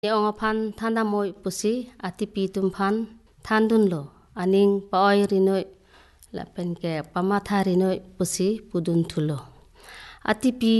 Ong phan thanda moi pusi ati pi tum phan thandun lo aning paoi rinoi la pen ke pamatha rinoi pusi pudun thulo ati pi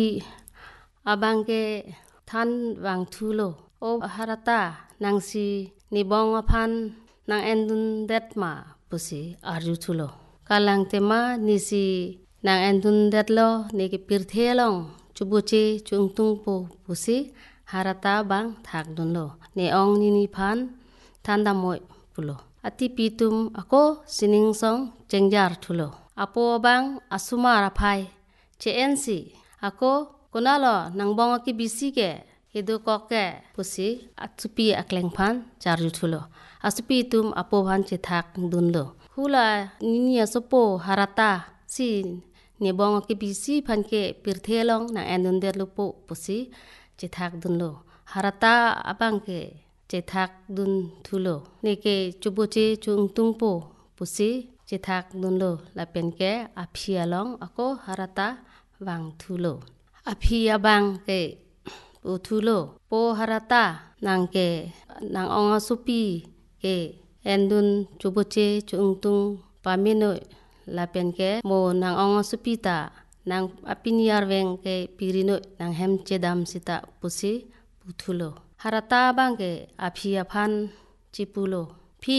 abang ke than wang thulo o harata nangsi ni bong phan nang endun det ma pusi arju thulo kalang tema nisi nang endun det lo ni ke pirthelong chubuchi chungtung po pusi harata bang thak dun lo ne ong ni phan thanda moi pulo ati pitum ako sining song cengjar thulo apo bang asuma raphai chensi ako kunalo nang bong ki bisi ke hidu koke pusi atupi akleng phan charju thulo asupi tum apo phan che thak dun lo hula ni asopo harata si ne bong ki bisi phan ke pirthelong na endun der lupo pusi cethak dun lo harata abang ke cethak dun thulo neke chubuchi chungtung po pusi cethak dun lo lapen ke aphialong ako harata wang thulo aphia bang ke u thulo po harata nang ke nang onga supi ke endun chubuchi chungtung paminoi lapen ke mo nang onga supita nang apiniar weng ke pirino nang hem chedam sita pusi puthulo harata bang ke aphia phan chipulo phi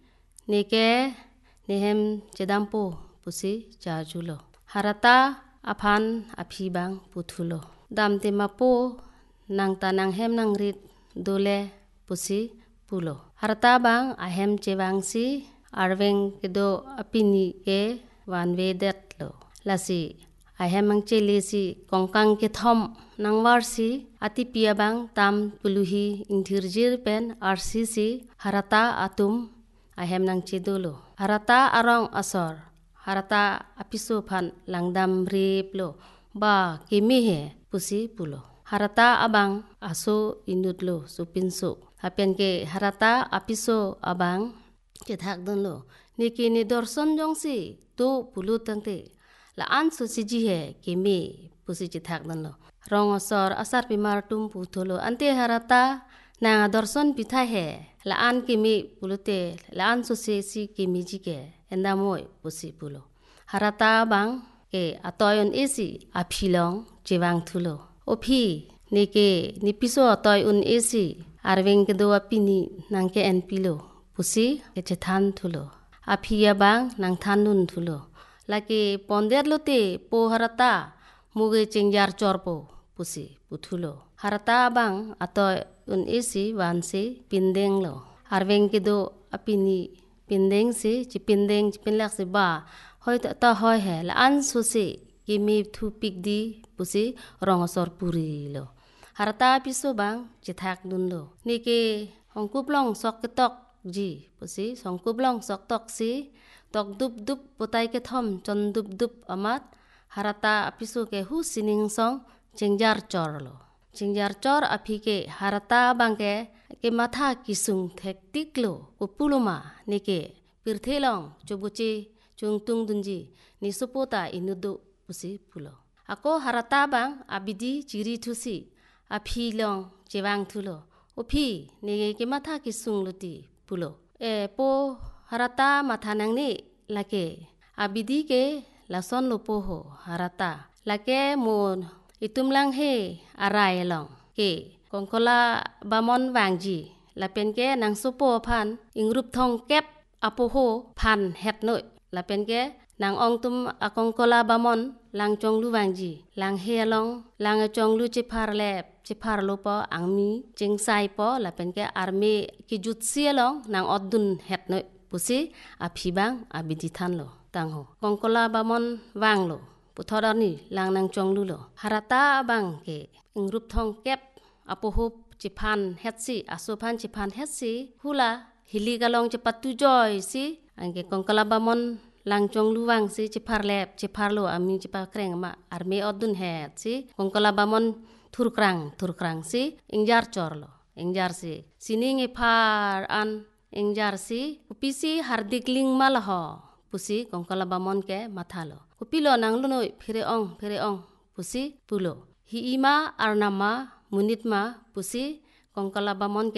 neke nehem chedam po pusi chajulo harata aphan aphi bang puthulo dam te mapo nang ta nang hem nang rit dole pusi pulo harata bang ahem chewang si arweng kedo apini ke wanwe det lo lasi ahemang chelesi kongkang ke thom nangwar si ati pia bang tam puluhi inthirjir pen rcc harata atum ahem nang chedolo harata arong asor harata apiso phan langdam rep lo ba kimi he pusi pulo harata abang aso indutlo supinso hapen ke harata apiso abang chethak don lo niki ni dorson jongsi to pulu tangte la an so siji he kimi pusi chithak dan lo rong asor asar pimar tum putholo ante harata na dorson pitha he la an kimi pulute la an so se si kimi ji ke enda moi pusi pulo harata bang ke atoyon esi aphilong chewang thulo ophi nike nipiso atoy un esi arweng ke do apini nangke en pilo pusi ke chethan thulo aphia bang nang thanun thulo laki ponder lote po harata muge cengjar chorpo pusi puthulo harata bang ato un isi wansi pindeng lo arweng kido apini pindeng si chipindeng chipinlak si ba hoy ta hoy he la an susi kimi thu pikdi pusi rongosor puri lo harata piso bang chithak dun lo niki hongkuplong sok ketok ji pusi songkuplong sok tok si tok dup dup putai ke thom chon dup dup amat harata apiso ke hu sining song cengjar chor lo cengjar chor aphi ke harata bang ke matha kisung thek tik lo upuluma nike pirthelong chubuchi chungtung dunji ni supota inudo pusi pulo ako harata bang abidi chiri thusi aphi long chewang thulo uphi ni ke matha kisung luti pulo e po harata matha nang ni lake abidi ke lason lupo ho harata lake mon itumlang he arai long ke kongkola bamon wangji lapen ke nang supo phan ingrup thong kep apo ho phan het noi lapen ke nang ong tum akongkola bamon lang chong lu wangji lang he long lang chong lu chiphar lep chiphar lo po angmi chengsai po lapen ke arme ki jutsi long nang odun het noi pusi aphibang abidi than lo tang ho kongkola bamon wang lo puthodani lang nang chong lu lo harata bang ke ingrup thong kep apo hup chiphan hetsi asophan chiphan hetsi hula hili galong chepatu joy si angke kongkola bamon lang chong lu wang si chiphar lep chiphar lo ami chipa kreng ma arme odun het si kongkola bamon thurkrang si ingjar chor lo ingjar si sining e phar an ingjar si upisi hardikling malho pusi kongkola bamon ke mathalo upilo nang lunoi phire ong pusi pulo hi ima arnama munitma pusi kongkola bamon ke